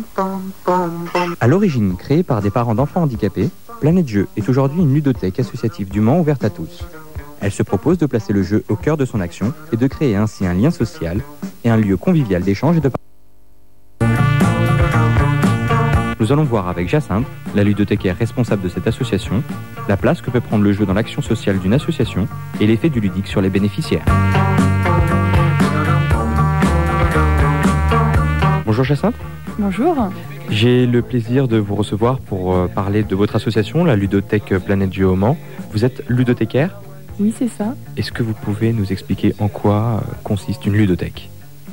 À l'origine créée par des parents d'enfants handicapés, Planète Jeu est aujourd'hui une ludothèque associative du Mans ouverte à tous. Elle se propose de placer le jeu au cœur de son action et de créer ainsi un lien social et un lieu convivial d'échange et de partage. Nous allons voir avec Jacinthe, la ludothécaire responsable de cette association, la place que peut prendre le jeu dans l'action sociale d'une association et l'effet du ludique sur les bénéficiaires. Bonjour Jacinthe. Bonjour. J'ai le plaisir de vous recevoir pour parler de votre association, la ludothèque Planète Jeu au Mans. Vous êtes ludothécaire ? Oui, c'est ça. Est-ce que vous pouvez nous expliquer en quoi consiste une ludothèque ?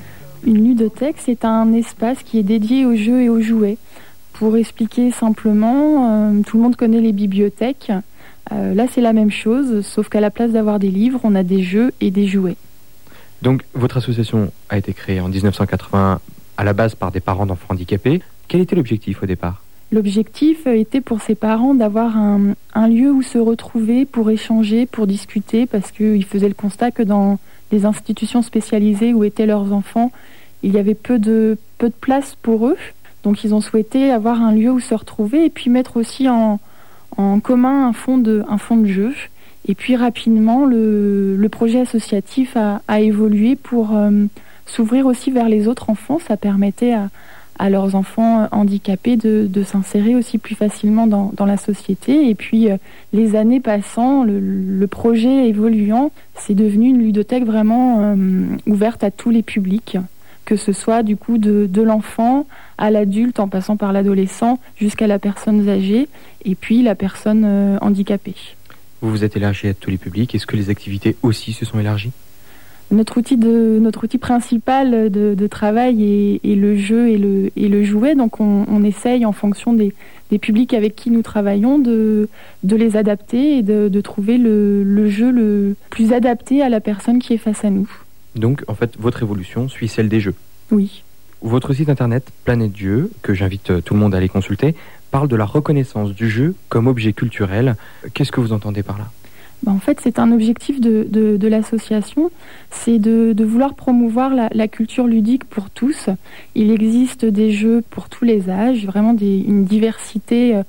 Une ludothèque, c'est un espace qui est dédié aux jeux et aux jouets. Pour expliquer simplement, tout le monde connaît les bibliothèques. Là, c'est la même chose, sauf qu'à la place d'avoir des livres, on a des jeux et des jouets. Donc, votre association a été créée en 1980 à la base par des parents d'enfants handicapés. Quel était l'objectif au départ ? L'objectif était pour ces parents d'avoir un lieu où se retrouver pour échanger, pour discuter, parce qu'ils faisaient le constat que dans les institutions spécialisées où étaient leurs enfants, il y avait peu de place pour eux. Donc ils ont souhaité avoir un lieu où se retrouver et puis mettre aussi en commun un fond de jeu. Et puis rapidement, le projet associatif a évolué pour s'ouvrir aussi vers les autres enfants. Ça permettait à leurs enfants handicapés de s'insérer aussi plus facilement dans la société. Et puis, les années passant, le projet évoluant, c'est devenu une ludothèque vraiment ouverte à tous les publics, que ce soit du coup de l'enfant à l'adulte, en passant par l'adolescent, jusqu'à la personne âgée, et puis la personne handicapée. Vous vous êtes élargi à tous les publics. Est-ce que les activités aussi se sont élargies ? Notre outil principal de travail est le jeu et le jouet. Donc on essaye en fonction des publics avec qui nous travaillons de les adapter et de trouver le jeu le plus adapté à la personne qui est face à nous. Donc en fait votre évolution suit celle des jeux. Oui. Votre site internet Planète Jeu, que j'invite tout le monde à aller consulter, parle de la reconnaissance du jeu comme objet culturel. Qu'est-ce que vous entendez par là ? En fait, c'est un objectif de l'association, c'est de vouloir promouvoir la culture ludique pour tous. Il existe des jeux pour tous les âges, vraiment une diversité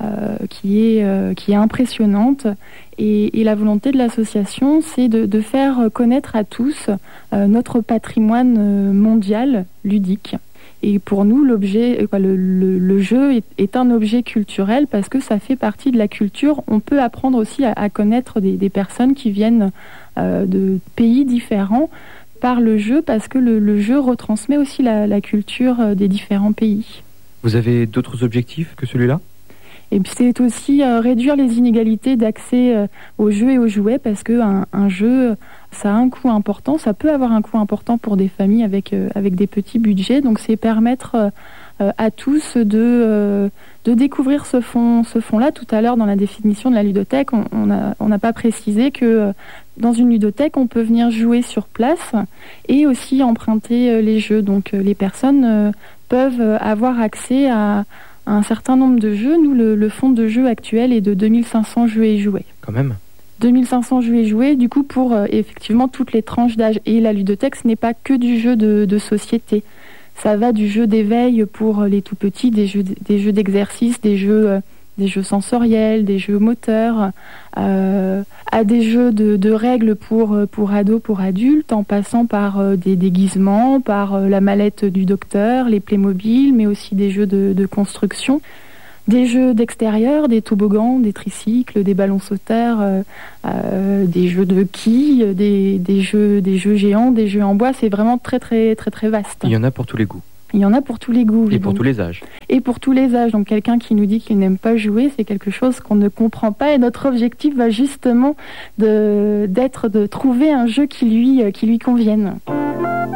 qui est impressionnante. Et la volonté de l'association, c'est de faire connaître à tous notre patrimoine mondial ludique. Et pour nous, le jeu est un objet culturel parce que ça fait partie de la culture. On peut apprendre aussi à connaître des personnes qui viennent de pays différents par le jeu parce que le jeu retransmet aussi la culture des différents pays. Vous avez d'autres objectifs que celui-là ? Et puis c'est aussi réduire les inégalités d'accès aux jeux et aux jouets parce qu'un jeu, ça a un coût important, ça peut avoir un coût important pour des familles avec des petits budgets. Donc c'est permettre à tous de découvrir ce fond-là. Tout à l'heure, dans la définition de la ludothèque, on n'a pas précisé que dans une ludothèque, on peut venir jouer sur place et aussi emprunter les jeux. Donc les personnes peuvent avoir accès à un certain nombre de jeux. Nous, le fonds de jeu actuel est de 2500 jeux et jouets. Quand même. 2500 jeux et jouets, du coup, pour effectivement toutes les tranches d'âge. Et la ludothèque, ce n'est pas que du jeu de société. Ça va du jeu d'éveil pour les tout petits, des jeux d'exercice, des jeux sensoriels, des jeux moteurs, à des jeux de règles pour ados, pour adultes, en passant par des déguisements, par la mallette du docteur, les Playmobil, mais aussi des jeux de construction, des jeux d'extérieur, des toboggans, des tricycles, des ballons sauteurs, des jeux de quilles, des jeux géants, des jeux en bois. C'est vraiment très très très très vaste. Il y en a pour tous les goûts. Il y en a pour tous les goûts. Et pour tous les âges. Et pour tous les âges. Donc quelqu'un qui nous dit qu'il n'aime pas jouer, c'est quelque chose qu'on ne comprend pas. Et notre objectif va justement de trouver un jeu qui lui convienne.